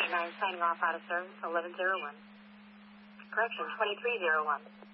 signing off out of service, 1101. Correction, 2301.